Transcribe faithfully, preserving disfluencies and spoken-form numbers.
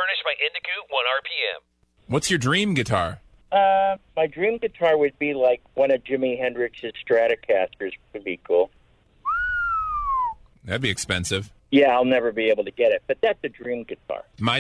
furnished by Indigoot, one R P M. What's your dream guitar? Uh, my dream guitar would be like one of Jimi Hendrix's Stratocasters. Would be cool. That'd be expensive. Yeah, I'll never be able to get it, but that's a dream guitar. My